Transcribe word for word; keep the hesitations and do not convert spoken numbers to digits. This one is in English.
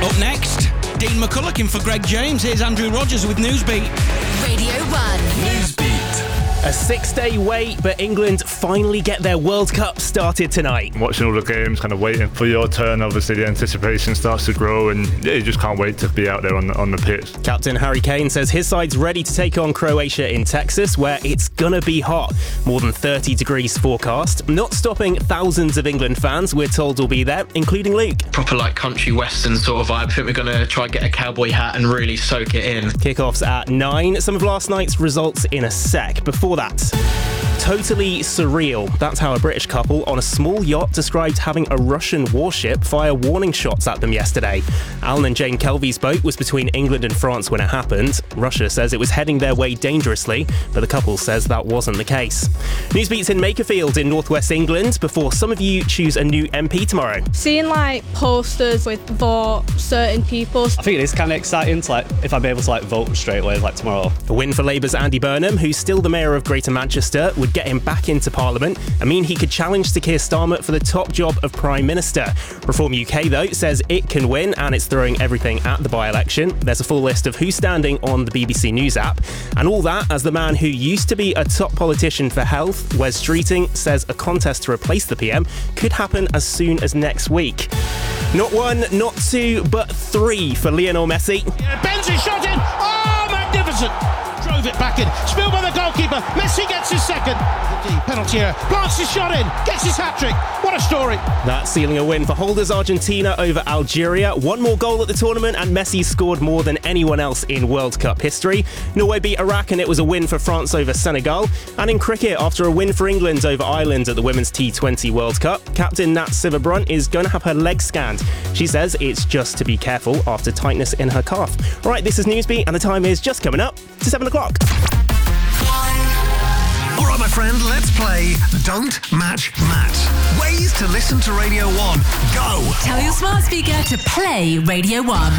Up next, Dean McCulloch in for Greg James. Here's Andrew Rogers with Newsbeat. Radio one. Newsbeat. A six-day wait, but England finally get their World Cup started tonight. Watching all the games, kind of waiting for your turn, obviously the anticipation starts to grow and yeah, you just can't wait to be out there on the, on the pitch. Captain Harry Kane says his side's ready to take on Croatia in Texas, where it's gonna be hot. More than thirty degrees forecast. Not stopping thousands of England fans, we're told will be there, including Luke. Proper like country western sort of vibe. I think we're going to try and get a cowboy hat and really soak it in. Kickoffs at nine. Some of last night's results in a sec. Before that, totally surreal. That's how a British couple on a small yacht described having a Russian warship fire warning shots at them yesterday. Alan and Jane Kelvy's boat was between England and France when it happened. Russia says it was heading their way dangerously, but the couple says that wasn't the case. Newsbeat's in Makerfield in northwest England before some of you choose a new M P tomorrow. Seeing like posters with for certain people. I think it is kind of exciting to like if I'd be able to like vote straight away like tomorrow. A win for Labour's Andy Burnham, who's still the mayor of Greater Manchester, would get him back into Parliament and mean he could challenge Sir Keir Starmer for the top job of Prime Minister. Reform U K, though, says it can win and it's throwing everything at the by-election. There's a full list of who's standing on the B B C News app. And all that as the man who used to be a top politician for health, Wes Streeting, says a contest to replace the P M could happen as soon as next week. Not one, not two, but three for Lionel Messi. Yeah, Benzema shot in! Oh, magnificent! Drove it back in. Spilled by the goalkeeper. Messi gets his second. The penalty area. Plants his shot in. Gets his hat-trick. What a story. That's sealing a win for holders Argentina over Algeria. One more goal at the tournament and Messi scored more than anyone else in World Cup history. Norway beat Iraq and it was a win for France over Senegal. And in cricket, after a win for England over Ireland at the Women's T twenty World Cup, Captain Nat Sciver-Brunt is going to have her leg scanned. She says it's just to be careful after tightness in her calf. Right, this is Newsbeat and the time is just coming up to seven o'clock. All right, my friend, let's play Don't Match Matt. Ways to listen to Radio one. Go! Tell your smart speaker to play Radio one.